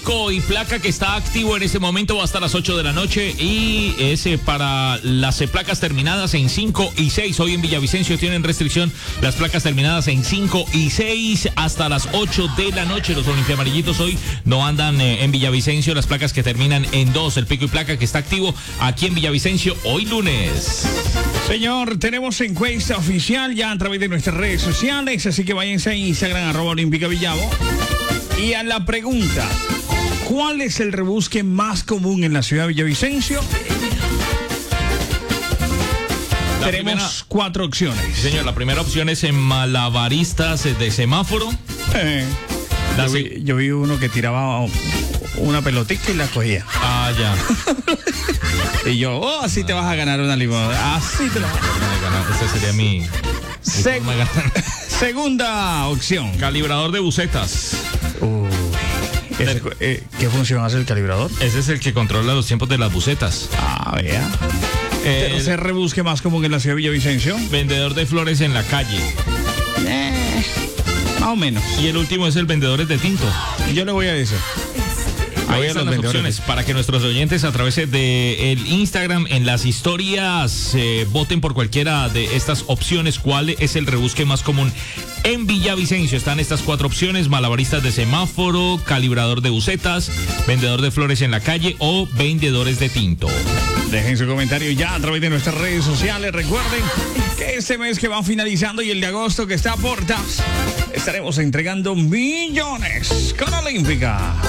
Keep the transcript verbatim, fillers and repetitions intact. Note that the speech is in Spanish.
Y placa que está activo en este momento va hasta las ocho de la noche y es eh, para las eh, placas terminadas en cinco y seis. Hoy en Villavicencio tienen restricción las placas terminadas en cinco y seis hasta las ocho de la noche. Los olimpiamarillitos hoy no andan eh, en Villavicencio. Las placas que terminan en dos, el pico y placa que está activo aquí en Villavicencio hoy lunes. Señor, tenemos encuesta oficial ya a través de nuestras redes sociales, así que váyanse a Instagram, arroba Olímpica Villavo. Y a la pregunta, ¿cuál es el rebusque más común en la ciudad de Villavicencio? La Tenemos primera, cuatro opciones. Sí, señor, la primera opción es en malabaristas de semáforo. Eh, yo, vi, yo vi uno que tiraba una pelotita y la cogía. Ah, ya. Y yo, oh, así ah. te vas a ganar una limonada. Así te la vas a ganar. Ese sería mi... mi Se segunda opción. Calibrador de bucetas. Uy. Ese, eh, ¿Qué función hace el calibrador? Ese es el que controla los tiempos de las bucetas. Ah, vea. Eh, ¿Se rebusque más común en la ciudad de Villavicencio? Vendedor de flores en la calle. Eh, más o menos. Y el último es el vendedor de tinto. Yo le voy a decir. Ahí están las opciones para que nuestros oyentes a través de el Instagram en las historias eh, voten por cualquiera de estas opciones. ¿Cuál es el rebusque más común en Villavicencio? Están estas cuatro opciones: malabaristas de semáforo, calibrador de bucetas, vendedor de flores en la calle o vendedores de tinto. Dejen su comentario ya a través de nuestras redes sociales. Recuerden que este mes que va finalizando y el de agosto que está a puertas, estaremos entregando millones con Olímpica.